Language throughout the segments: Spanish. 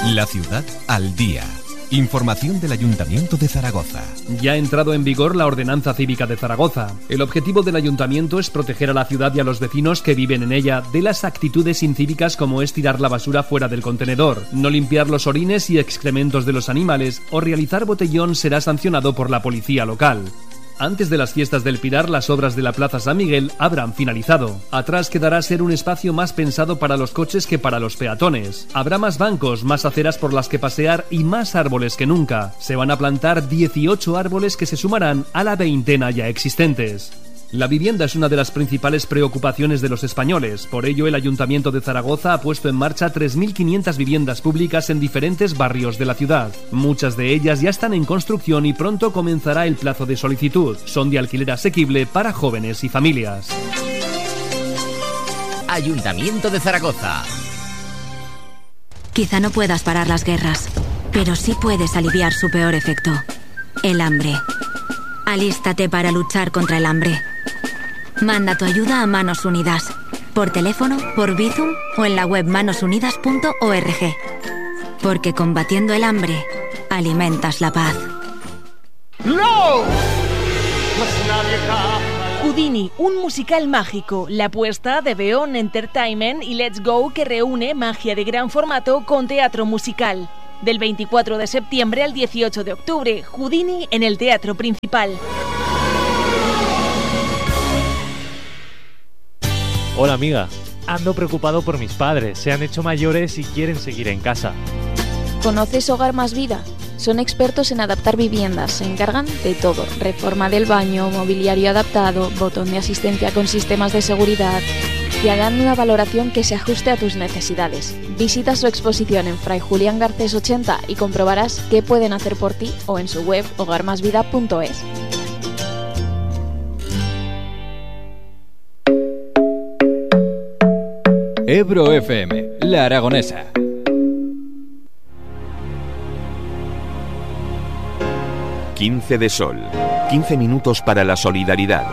La ciudad al día. Información del Ayuntamiento de Zaragoza. Ya ha entrado en vigor la Ordenanza Cívica de Zaragoza. El objetivo del Ayuntamiento es proteger a la ciudad y a los vecinos que viven en ella de las actitudes incívicas como es tirar la basura fuera del contenedor, no limpiar los orines y excrementos de los animales o realizar botellón será sancionado por la policía local. Antes de las fiestas del Pilar, las obras de la Plaza San Miguel habrán finalizado. Atrás quedará ser un espacio más pensado para los coches que para los peatones. Habrá más bancos, más aceras por las que pasear y más árboles que nunca. Se van a plantar 18 árboles que se sumarán a la veintena ya existentes. La vivienda es una de las principales preocupaciones de los españoles. Por ello, el Ayuntamiento de Zaragoza ha puesto en marcha 3.500 viviendas públicas en diferentes barrios de la ciudad. Muchas de ellas ya están en construcción y pronto comenzará el plazo de solicitud. Son de alquiler asequible para jóvenes y familias. Ayuntamiento de Zaragoza. Quizá no puedas parar las guerras, pero sí puedes aliviar su peor efecto: el hambre. Alístate para luchar contra el hambre. Manda tu ayuda a Manos Unidas, por teléfono, por Bizum o en la web manosunidas.org. Porque combatiendo el hambre, alimentas la paz. ¡No! Houdini, un musical mágico, la apuesta de Beon Entertainment y Let's Go, que reúne magia de gran formato con teatro musical. Del 24 de septiembre al 18 de octubre, Houdini en el Teatro Principal. Hola amiga, ando preocupado por mis padres, se han hecho mayores y quieren seguir en casa. ¿Conoces Hogar Más Vida? Son expertos en adaptar viviendas, se encargan de todo: reforma del baño, mobiliario adaptado, botón de asistencia con sistemas de seguridad. Te harán una valoración que se ajuste a tus necesidades. Visita su exposición en Fray Julián Garcés 80 y comprobarás qué pueden hacer por ti, o en su web hogarmasvida.es. Ebro FM, La Aragonesa. ...15 de sol, 15 minutos para la solidaridad.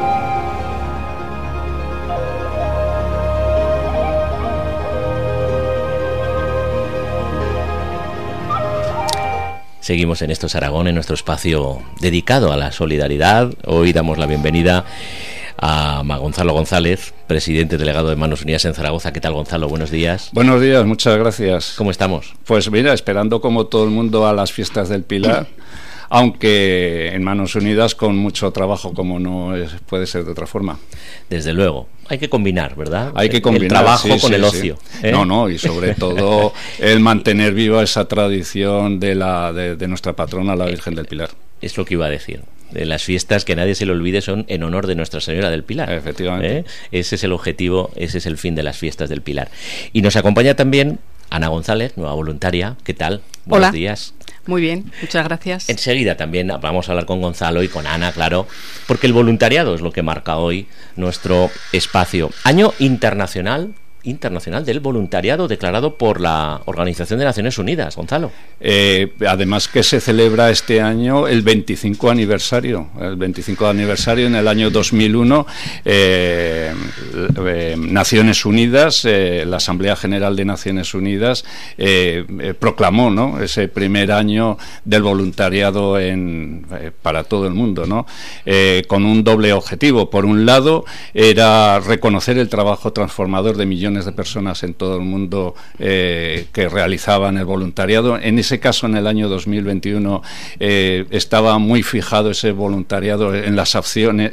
Seguimos en Esto es Aragón, en nuestro espacio dedicado a la solidaridad. Hoy damos la bienvenida a Gonzalo González, presidente delegado de Manos Unidas en Zaragoza. ¿Qué tal, Gonzalo? Buenos días. Buenos días, muchas gracias. ¿Cómo estamos? Pues mira, esperando como todo el mundo a las fiestas del Pilar, aunque en Manos Unidas con mucho trabajo, como puede ser de otra forma. Desde luego. Hay que combinar, ¿verdad? Hay que combinar el trabajo con el ocio. Sí. No, y sobre todo el mantener viva esa tradición de nuestra patrona, la Virgen del Pilar. Es lo que iba a decir. De las fiestas, que nadie se lo olvide, son en honor de Nuestra Señora del Pilar. Efectivamente. Ese es el objetivo, ese es el fin de las fiestas del Pilar. Y nos acompaña también Ana González, nueva voluntaria. ¿Qué tal? Buenos días. Muy bien, muchas gracias. Enseguida también vamos a hablar con Gonzalo y con Ana, claro, porque el voluntariado es lo que marca hoy nuestro espacio. Año internacional del voluntariado declarado por la Organización de Naciones Unidas. Gonzalo. Además que se celebra este año el 25 aniversario. El 25 aniversario en el año 2001, Naciones Unidas, la Asamblea General de Naciones Unidas, proclamó, ¿no?, ese primer año del voluntariado para todo el mundo, ¿no? Con un doble objetivo. Por un lado, era reconocer el trabajo transformador de millones de personas en todo el mundo que realizaban el voluntariado. En ese caso, en el año 2021, estaba muy fijado ese voluntariado en las acciones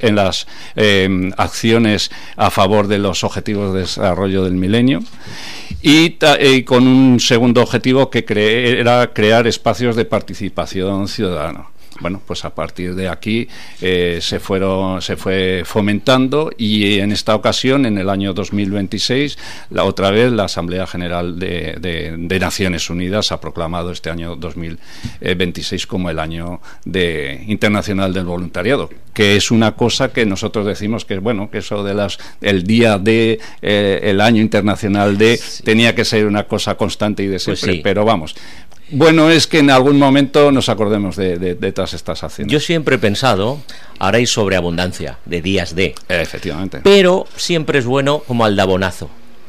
a favor de los objetivos de desarrollo del milenio, y con un segundo objetivo que era crear espacios de participación ciudadana. Bueno, pues a partir de aquí se fue fomentando, y en esta ocasión, en el año 2026, otra vez la Asamblea General de Naciones Unidas ha proclamado este año 2026 como el año internacional del voluntariado, que es una cosa que nosotros decimos que que eso de el día de el año internacional tenía que ser una cosa constante y de siempre, pues sí. Pero vamos. Bueno, es que en algún momento nos acordemos de todas estas acciones. Yo siempre he pensado, ahora hay sobreabundancia de días de... Efectivamente. Pero siempre es bueno como aldabonazo.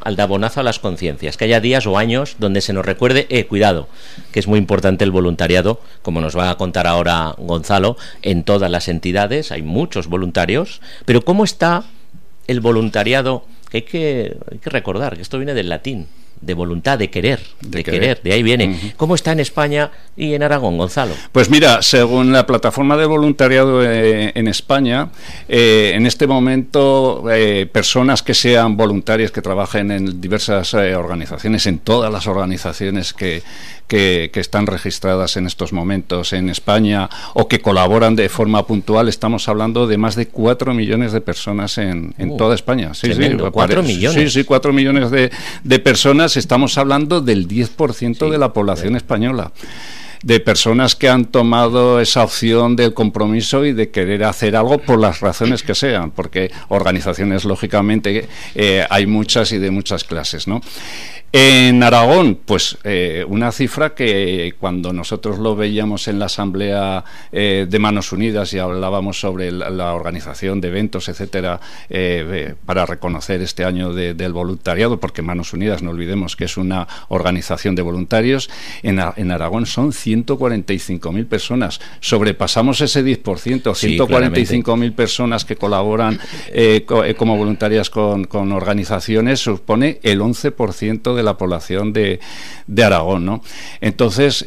aldabonazo a las conciencias, que haya días o años donde se nos recuerde, cuidado, que es muy importante el voluntariado, como nos va a contar ahora Gonzalo, en todas las entidades, hay muchos voluntarios, pero ¿cómo está el voluntariado? Que hay que recordar que esto viene del latín, de voluntad, de querer, de ahí viene. ¿Cómo está en España y en Aragón, Gonzalo? Pues mira, según la plataforma de voluntariado en España, en este momento personas que sean voluntarias, que trabajen en diversas organizaciones, en todas las organizaciones que están registradas en estos momentos en España o que colaboran de forma puntual, estamos hablando de más de 4 millones de personas en toda España. Sí, tremendo, 4 millones. Sí, 4 millones de personas. Estamos hablando del 10% de la población española, de personas que han tomado esa opción del compromiso y de querer hacer algo por las razones que sean, porque organizaciones, lógicamente, hay muchas y de muchas clases, ¿no? En Aragón, pues una cifra que cuando nosotros lo veíamos en la Asamblea de Manos Unidas y hablábamos sobre la organización de eventos, etcétera, para reconocer este año del voluntariado, porque Manos Unidas, no olvidemos que es una organización de voluntarios, en Aragón son 145.000 personas. Sobrepasamos ese 10%, sí, 145.000 personas que colaboran como voluntarias con organizaciones, supone el 11% de la población de Aragón, ¿no? Entonces,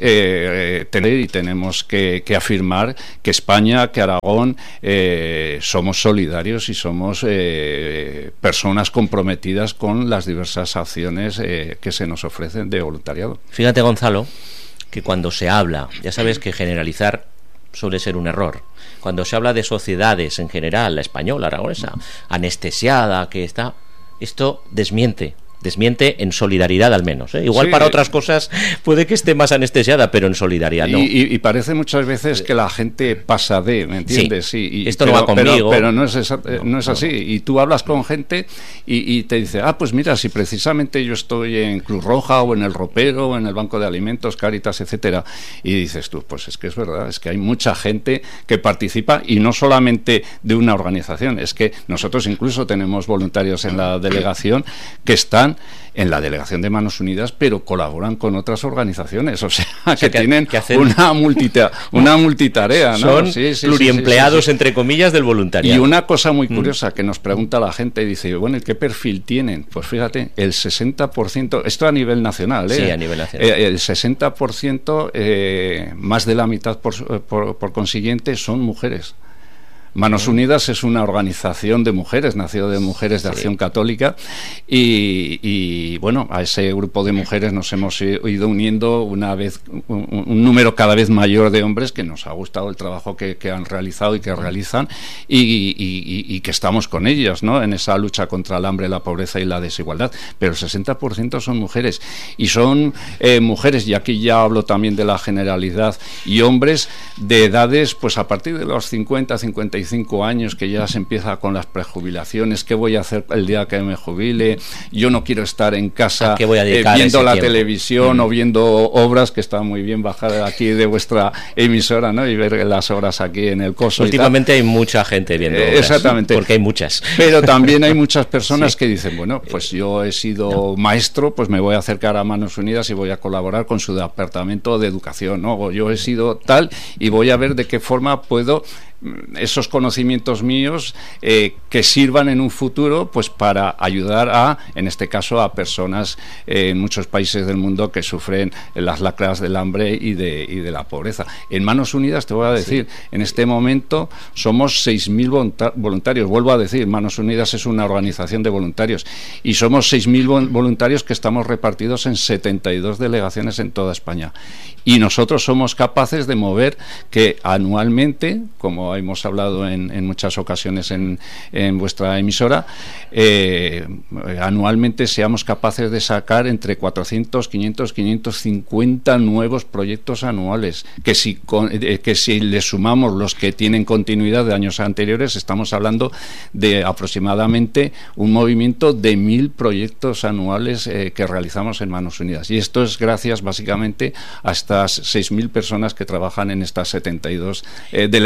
tenemos que afirmar que España, que Aragón, somos solidarios y somos personas comprometidas con las diversas acciones que se nos ofrecen de voluntariado. Fíjate, Gonzalo, que cuando se habla, ya sabes que generalizar suele ser un error. Cuando se habla de sociedades en general, la española, aragonesa, anestesiada, que está, esto desmiente en solidaridad al menos, ¿eh? Igual sí, para otras cosas puede que esté más anestesiada, pero en solidaridad no. Y parece muchas veces que la gente pasa ¿me entiendes? Sí, esto no va conmigo. Pero no es así. Y tú hablas con gente y te dice, pues mira, si precisamente yo estoy en Cruz Roja o en el Ropero o en el Banco de Alimentos, Cáritas, etcétera, y dices tú, pues es que es verdad, es que hay mucha gente que participa y no solamente de una organización, es que nosotros incluso tenemos voluntarios en la delegación que están en la delegación de Manos Unidas, pero colaboran con otras organizaciones, o sea, que tienen una multitarea, ¿no? Son pluriempleados, entre comillas, del voluntariado. Y una cosa muy curiosa que nos pregunta la gente, dice, bueno, ¿y qué perfil tienen? Pues fíjate, el 60%, esto a nivel nacional, Sí, a nivel nacional. El 60%, más de la mitad por consiguiente, son mujeres. Manos Unidas es una organización de mujeres, nació de mujeres de Acción Católica y bueno, a ese grupo de mujeres nos hemos ido uniendo una vez un número cada vez mayor de hombres que nos ha gustado el trabajo que han realizado y que realizan y que estamos con ellas, ¿no? En esa lucha contra el hambre, la pobreza y la desigualdad, pero el 60% son mujeres y son mujeres, y aquí ya hablo también de la generalidad, y hombres de edades pues a partir de los 50, 55 años, que ya se empieza con las prejubilaciones. ¿Qué voy a hacer el día que me jubile? Yo no quiero estar en casa viendo la televisión o viendo obras, que está muy bien bajar aquí de vuestra emisora, ¿no? Y ver las obras aquí en el Coso. Últimamente hay mucha gente viendo obras, exactamente, porque hay muchas. Pero también hay muchas personas que dicen, bueno, pues yo he sido maestro, pues me voy a acercar a Manos Unidas y voy a colaborar con su departamento de educación, ¿no? O yo he sido tal y voy a ver de qué forma puedo esos conocimientos míos que sirvan en un futuro pues para ayudar en este caso a personas en muchos países del mundo que sufren las lacras del hambre y de la pobreza. En Manos Unidas, te voy a decir, en este momento somos 6.000 voluntarios. Vuelvo a decir, Manos Unidas es una organización de voluntarios y somos 6.000 voluntarios que estamos repartidos en 72 delegaciones en toda España. Y nosotros somos capaces de mover que anualmente, como hemos hablado en muchas ocasiones en vuestra emisora, anualmente seamos capaces de sacar entre 400, 500, 550 nuevos proyectos anuales, que si le sumamos los que tienen continuidad de años anteriores, estamos hablando de aproximadamente un movimiento de 1.000 proyectos anuales que realizamos en Manos Unidas. Y esto es gracias básicamente a estas 6.000 personas que trabajan en estas 72 delegaciones de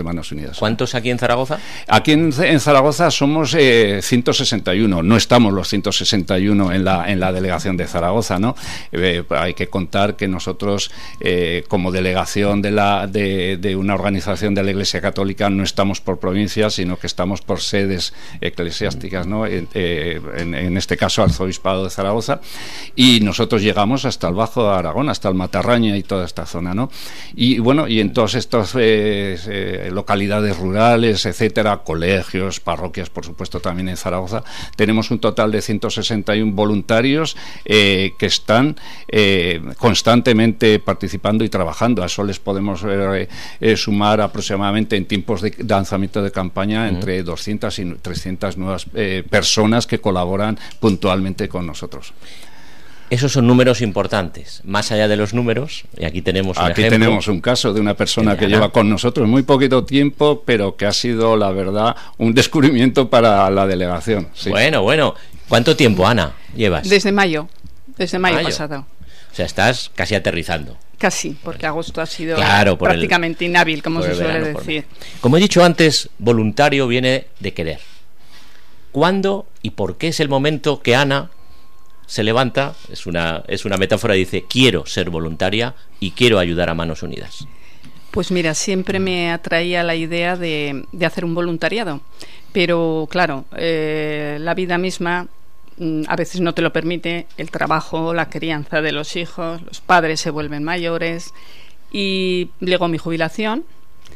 Manos Unidas. ¿Cuántos aquí en Zaragoza? Aquí en Zaragoza somos 161, no estamos los 161 en la delegación de Zaragoza, ¿no? Hay que contar que nosotros, como delegación de una organización de la Iglesia Católica, no estamos por provincias, sino que estamos por sedes eclesiásticas, ¿no? En este caso, Arzobispado de Zaragoza, y nosotros llegamos hasta el Bajo Aragón, hasta el Matarraña y toda esta zona, ¿no? Y bueno, y en todas estas localidades rurales, etcétera, colegios, parroquias, por supuesto, también en Zaragoza, tenemos un total de 161 voluntarios que están constantemente participando y trabajando. A eso les podemos sumar aproximadamente, en tiempos de lanzamiento de campaña, entre 200 y 300 nuevas personas que colaboran puntualmente con nosotros. Esos son números importantes. Más allá de los números, y aquí tenemos un ejemplo. Aquí tenemos un caso de una persona que lleva con nosotros muy poquito tiempo, pero que ha sido, la verdad, un descubrimiento para la delegación. Sí. Bueno. ¿Cuánto tiempo, Ana, llevas? Desde mayo pasado. O sea, estás casi aterrizando. Casi, porque agosto ha sido por prácticamente inhábil, como se suele verano, decir. Como he dicho antes, voluntario viene de querer. ¿Cuándo y por qué es el momento que Ana se levanta? Es una metáfora, y dice: quiero ser voluntaria y quiero ayudar a Manos Unidas. Pues mira, siempre me atraía la idea de hacer un voluntariado, pero claro, la vida misma a veces no te lo permite, el trabajo, la crianza de los hijos, los padres se vuelven mayores, y llegó mi jubilación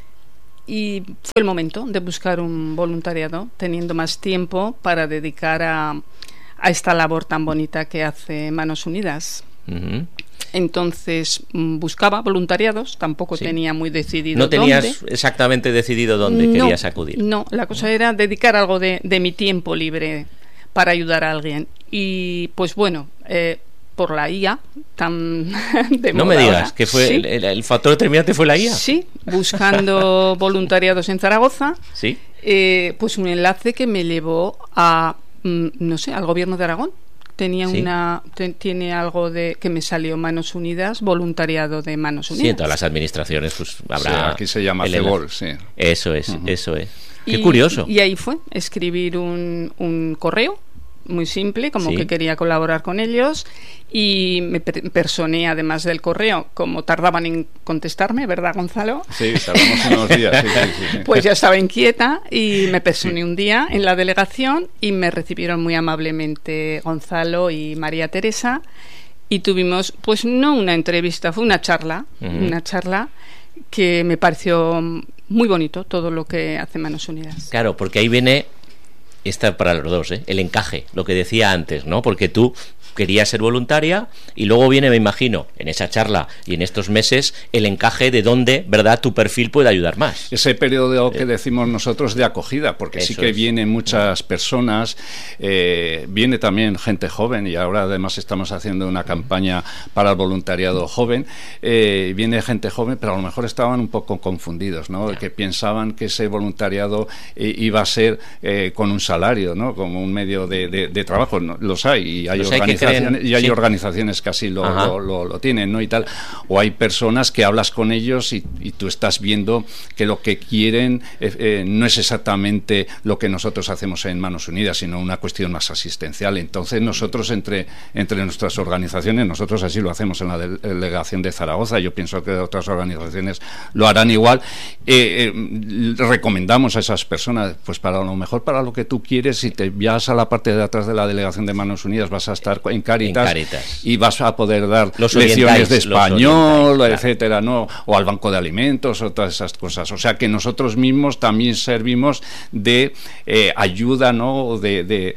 y fue el momento de buscar un voluntariado, teniendo más tiempo para dedicar a esta labor tan bonita que hace Manos Unidas. Uh-huh. Entonces buscaba voluntariados, tampoco tenía muy decidido dónde. ¿No tenías dónde. Exactamente decidido dónde querías acudir? No, la cosa era dedicar algo de mi tiempo libre para ayudar a alguien. Y pues bueno, por la IA tan de no moda me digas ahora, que fue ¿sí? el factor determinante fue la IA. Sí, buscando voluntariados en Zaragoza, sí, pues un enlace que me llevó a no sé, al gobierno de Aragón. Tenía tiene algo de que me salió Manos Unidas, voluntariado de Manos Unidas. Sí, en todas las administraciones pues habrá. Sí, aquí se llama CEBOL, sí. Eso es, eso es. Qué curioso. Y ahí fue, escribir un correo muy simple, como que quería colaborar con ellos, y me personé, además del correo, como tardaban en contestarme, ¿verdad, Gonzalo? Sí, tardamos unos días. Sí. Pues ya estaba inquieta y me personé un día en la delegación y me recibieron muy amablemente Gonzalo y María Teresa, y tuvimos, pues no una entrevista, fue una charla, una charla que me pareció muy bonito, todo lo que hace Manos Unidas. Claro, porque ahí viene, esta para los dos, el encaje, lo que decía antes, ¿no? Porque tú querías ser voluntaria y luego viene, me imagino, en esa charla y en estos meses, el encaje de dónde, ¿verdad?, tu perfil puede ayudar más. Ese periodo que decimos nosotros de acogida, porque sí que vienen muchas personas, viene también gente joven, y ahora además estamos haciendo una campaña para el voluntariado joven, viene gente joven, pero a lo mejor estaban un poco confundidos, ¿no? Que pensaban que ese voluntariado iba a ser con un salario, ¿no? Como un medio de trabajo. No, los hay, y hay organizaciones que así lo tienen, ¿no? Y tal. O hay personas que hablas con ellos y tú estás viendo que lo que quieren no es exactamente lo que nosotros hacemos en Manos Unidas, sino una cuestión más asistencial. Entonces nosotros, entre nuestras organizaciones, nosotros así lo hacemos en la delegación de Zaragoza, yo pienso que otras organizaciones lo harán igual, recomendamos a esas personas, pues para lo mejor, para lo que tú quieres, si te vas a la parte de atrás de la delegación de Manos Unidas, vas a estar en Cáritas y vas a poder dar lecciones de español, etcétera, ¿no? O al banco de alimentos, o todas esas cosas. O sea que nosotros mismos también servimos de ayuda, ¿no? De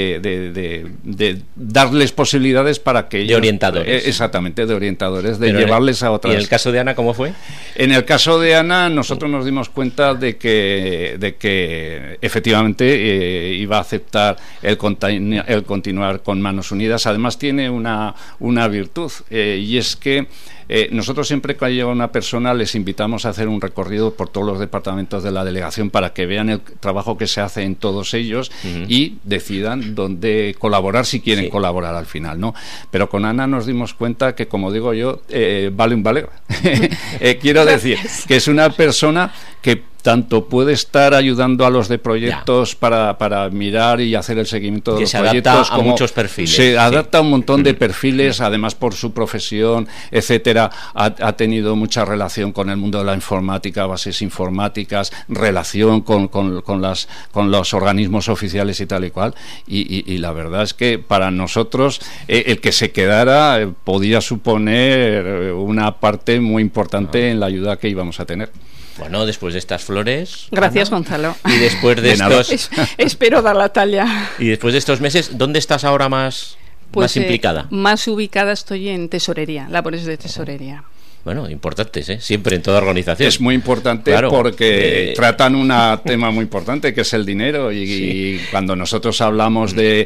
darles posibilidades para que ellos, de orientadores. Exactamente, de orientadores, de llevarles a otras. ¿Y en el caso de Ana cómo fue? En el caso de Ana, nosotros nos dimos cuenta de que efectivamente iba a aceptar el continuar con Manos Unidas. Además tiene una virtud, y es que nosotros siempre que llega una persona les invitamos a hacer un recorrido por todos los departamentos de la delegación para que vean el trabajo que se hace en todos ellos y decidan dónde colaborar si quieren colaborar al final, ¿no? Pero con Ana nos dimos cuenta que, como digo yo, vale un valer. Quiero decir que es una persona que tanto puede estar ayudando a los de proyectos para mirar y hacer el seguimiento de los proyectos, adapta a muchos perfiles. Se adapta a un montón de perfiles, además por su profesión, etcétera, ha tenido mucha relación con el mundo de la informática, bases informáticas, relación con los organismos oficiales y tal y cual, y la verdad es que para nosotros el que se quedara podía suponer una parte muy importante en la ayuda que íbamos a tener. Bueno, después de estas flores... Gracias, Gonzalo. Y después de estos... Espero dar la talla. Y después de estos meses, ¿dónde estás ahora más implicada? Más ubicada estoy en tesorería, labores de tesorería. Bueno, importantes, ¿eh? Siempre en toda organización. Es muy importante, claro, porque tratan un tema muy importante que es el dinero y cuando nosotros hablamos de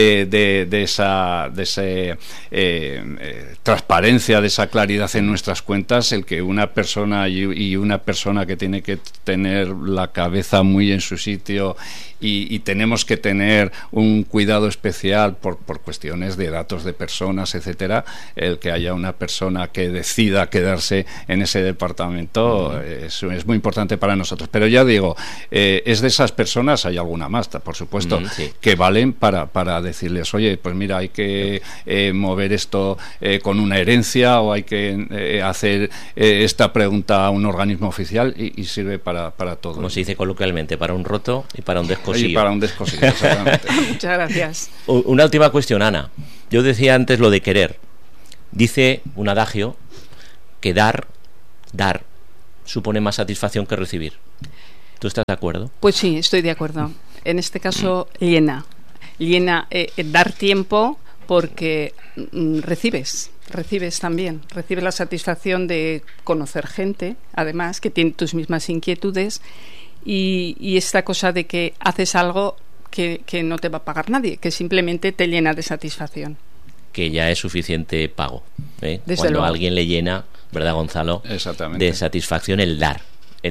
esa transparencia, de esa claridad en nuestras cuentas, el que una persona y una persona que tiene que tener la cabeza muy en su sitio y tenemos que tener un cuidado especial por cuestiones de datos de personas, etcétera, el que haya una persona que decida quedarse en ese departamento es muy importante para nosotros. Pero ya digo, es de esas personas, hay alguna más, por supuesto, que valen para decirles, oye, pues mira, hay que mover esto con una herencia o hay que hacer esta pregunta a un organismo oficial y sirve para todo. Como se dice coloquialmente, para un roto y para un descosillo. Y para un descosillo, exactamente. Muchas gracias. Una última cuestión, Ana. Yo decía antes lo de querer. Dice un adagio que dar supone más satisfacción que recibir. ¿Tú estás de acuerdo? Pues sí, estoy de acuerdo. En este caso, llena dar tiempo porque recibes también, recibes la satisfacción de conocer gente, además, que tiene tus mismas inquietudes y esta cosa de que haces algo que no te va a pagar nadie, que simplemente te llena de satisfacción. Que ya es suficiente pago, ¿eh? Desde Cuando luego. a alguien le llena, ¿verdad, Gonzalo? Exactamente. De satisfacción el dar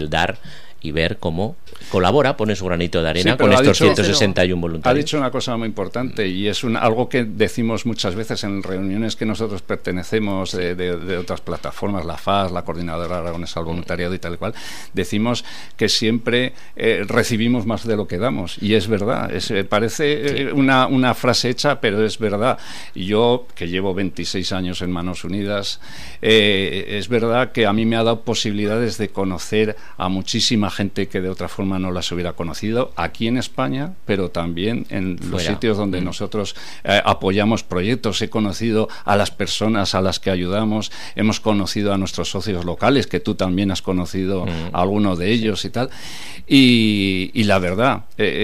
y ver cómo colabora, pone su granito de arena Sí, con estos 161 Ha voluntarios. dicho una cosa muy importante y es algo que decimos muchas veces en reuniones que nosotros pertenecemos de otras plataformas, la FAS, la Coordinadora Aragonesa al Voluntariado y tal cual. Decimos que siempre recibimos más de lo que damos y es verdad. Parece una frase hecha, pero es verdad. Yo, que llevo 26 años en Manos Unidas, es verdad que a mí me ha dado posibilidades de conocer a muchísima gente que de otra forma no las hubiera conocido aquí en España, pero también en los sitios donde nosotros apoyamos proyectos. He conocido a las personas a las que ayudamos, hemos conocido a nuestros socios locales, que tú también has conocido a alguno de ellos y tal, y la verdad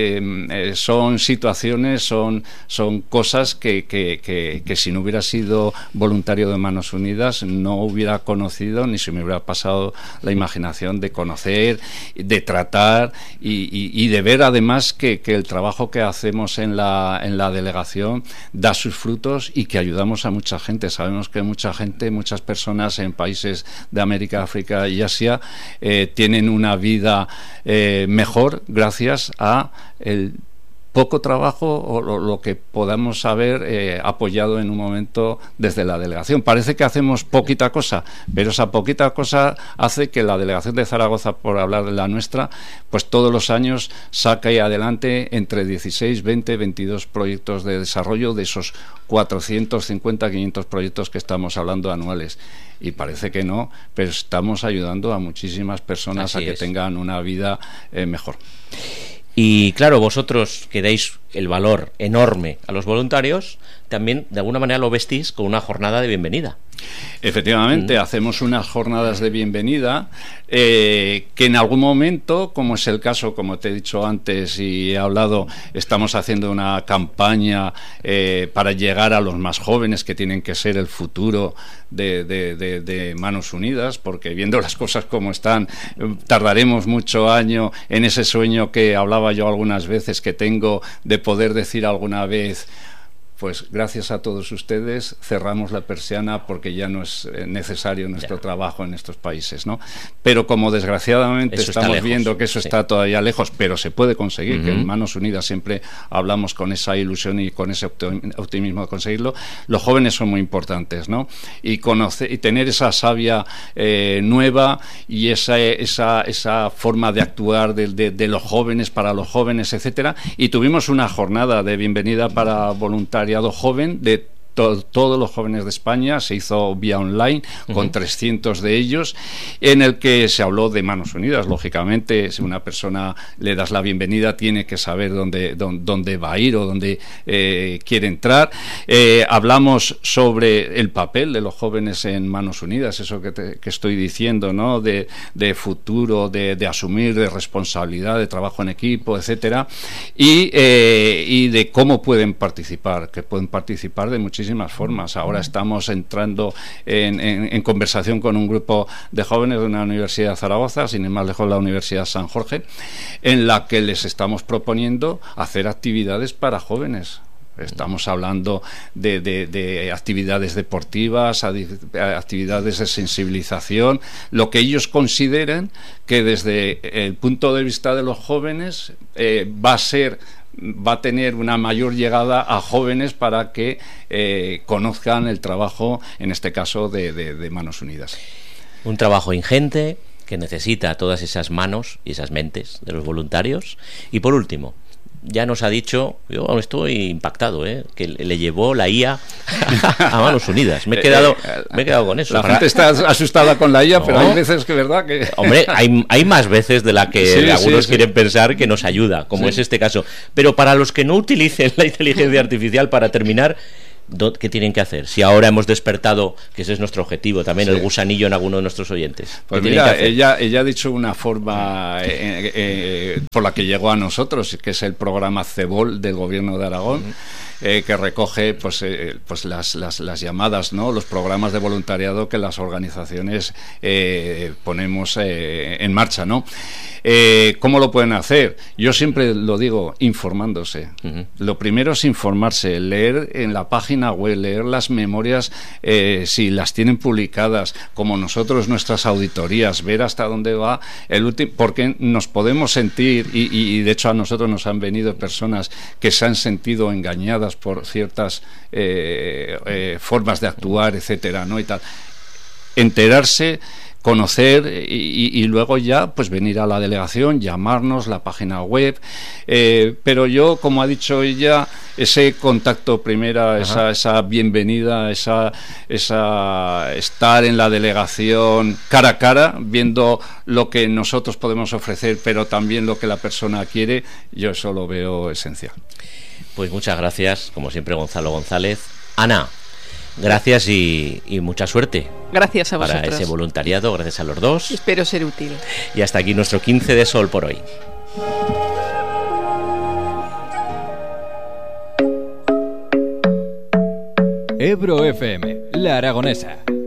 son situaciones, son cosas que si no hubiera sido voluntario de Manos Unidas no hubiera conocido, ni se me hubiera pasado la imaginación de conocer, de tratar y de ver además que el trabajo que hacemos en la delegación da sus frutos y que ayudamos a mucha gente. Sabemos que muchas personas en países de América, África y Asia tienen una vida mejor gracias a el poco trabajo o lo que podamos haber apoyado en un momento desde la delegación. Parece que hacemos poquita cosa, pero esa poquita cosa hace que la delegación de Zaragoza, por hablar de la nuestra, pues todos los años saque adelante entre 16, 20, 22 proyectos de desarrollo de esos 450, 500 proyectos que estamos hablando anuales. Y parece que no, pero estamos ayudando a muchísimas personas a que tengan una vida mejor. Y claro, vosotros que dais el valor enorme a los voluntarios, también de alguna manera lo vestís con una jornada de bienvenida. Efectivamente, hacemos unas jornadas de bienvenida que en algún momento, como es el caso, como te he dicho antes y he hablado, estamos haciendo una campaña para llegar a los más jóvenes, que tienen que ser el futuro de Manos Unidas, porque viendo las cosas como están, tardaremos mucho año en ese sueño que hablaba yo algunas veces que tengo de poder decir alguna vez: pues gracias a todos ustedes cerramos la persiana porque ya no es necesario nuestro trabajo en estos países, ¿no? Pero como desgraciadamente eso estamos viendo que eso está todavía lejos, pero se puede conseguir, que en Manos Unidas siempre hablamos con esa ilusión y con ese optimismo de conseguirlo, los jóvenes son muy importantes, ¿no? Y tener esa savia nueva y esa forma de actuar de los jóvenes, para los jóvenes, etcétera. Y tuvimos una jornada de bienvenida para voluntariado joven de todos los jóvenes de España, se hizo vía online con 300 de ellos, en el que se habló de Manos Unidas. Lógicamente, si una persona le das la bienvenida, tiene que saber dónde va a ir o dónde quiere entrar. Hablamos sobre el papel de los jóvenes en Manos Unidas, eso que estoy diciendo, ¿no? De futuro, de asumir, de responsabilidad, de trabajo en equipo, etcétera, y de cómo pueden participar, que pueden participar de muchísimas formas. Ahora estamos entrando en conversación con un grupo de jóvenes de una universidad de Zaragoza, sin ir más lejos la Universidad San Jorge, en la que les estamos proponiendo hacer actividades para jóvenes. Estamos hablando de actividades deportivas, actividades de sensibilización, lo que ellos consideren que desde el punto de vista de los jóvenes va a tener una mayor llegada a jóvenes para que conozcan el trabajo, en este caso, de Manos Unidas. Un trabajo ingente que necesita todas esas manos y esas mentes de los voluntarios. Y por último, ya nos ha dicho, yo estoy impactado, que le llevó la IA a Manos Unidas. Me he quedado con eso. La gente está asustada con la IA, pero hay veces que verdad que... Hombre, hay más veces de la que algunos quieren pensar que nos ayuda, como es este caso. Pero para los que no utilicen la inteligencia artificial, para terminar, ¿qué tienen que hacer? Si ahora hemos despertado, que ese es nuestro objetivo, también el gusanillo en alguno de nuestros oyentes. Pues mira, ella ha dicho una forma por la que llegó a nosotros, que es el programa CEBOL del Gobierno de Aragón, que recoge pues las llamadas, ¿no? Los programas de voluntariado que las organizaciones ponemos en marcha, ¿no? ¿Cómo lo pueden hacer? Yo siempre lo digo, informándose. Lo primero es informarse, leer en la página web, leer las memorias si las tienen publicadas, como nosotros nuestras auditorías, ver hasta dónde va el último, porque nos podemos sentir, y de hecho a nosotros nos han venido personas que se han sentido engañadas por ciertas formas de actuar, etcétera, ¿no? Y tal. Enterarse, conocer y luego ya pues venir a la delegación, llamarnos, la página web, pero yo, como ha dicho ella, ese contacto primero, esa bienvenida, esa estar en la delegación cara a cara, viendo lo que nosotros podemos ofrecer, pero también lo que la persona quiere, yo eso lo veo esencial. Pues muchas gracias, como siempre, Gonzalo González. Ana, gracias y mucha suerte. Gracias a vosotros. Para ese voluntariado, gracias a los dos. Espero ser útil. Y hasta aquí nuestro 15 de Sol por hoy. Ebro FM, La Aragonesa.